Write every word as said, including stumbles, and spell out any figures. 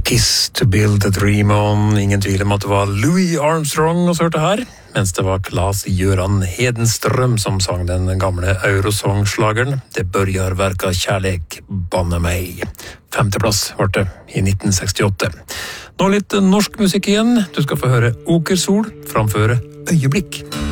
Kiss to Build a Dream On. Ingen tvil om at det var Louis Armstrong og hørte her, mens det var Claes Gjøran Hedenstrøm som sang den gamle Eurosong-slageren Det børjar verka kjærlek, banne meg. Femteplass var det i nitten sekstiåtte. Nå litt norsk musikk igjen. Du skal få høre Okersol framføre Øyeblikk.